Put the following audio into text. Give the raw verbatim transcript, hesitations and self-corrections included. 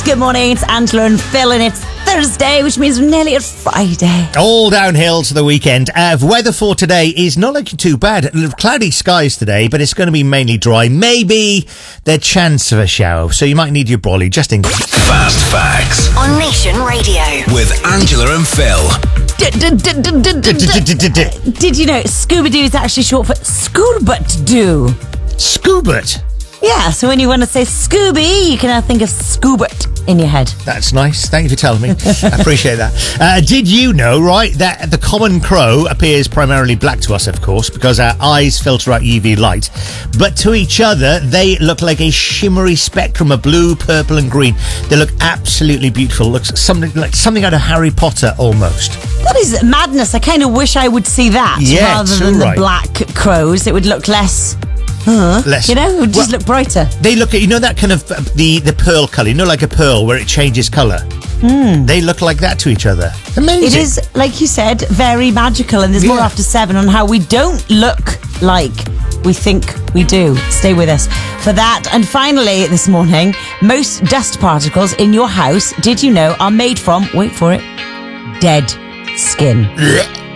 Good morning, it's Angela and Phil, and it's Thursday, which means we're nearly at Friday. All downhill to the weekend. Uh, weather for today is not looking too bad. Cloudy skies today, but it's going to be mainly dry. Maybe the chance of a shower, so you might need your brolly just in case. Fast Facts on Nation Radio with Angela and Phil. Did you know Scooby-Doo is actually short for Scoobert-Doo? Scoobert? Yeah, so when you want to say Scooby, you can now think of Scoobert in your head. That's nice. Thank you for telling me. I appreciate that. Uh, did you know, right, that the common crow appears primarily black to us, of course, because our eyes filter out U V light. But to each other, they look like a shimmery spectrum of blue, purple and green. They look absolutely beautiful. Looks something like something out of Harry Potter, almost. That is madness. I kind of wish I would see that yeah, rather than right. the black crows. It would look less... Huh? Less, you know, it would just well, look brighter. They look at, you know, that kind of, uh, the, the pearl colour, you know, like a pearl where it changes colour. Mm. They look like that to each other. Amazing. It is, like you said, very magical, and there's yeah. more after seven on how we don't look like we think we do. Stay with us for that. And finally, this morning, most dust particles in your house, did you know, are made from, wait for it, dead skin.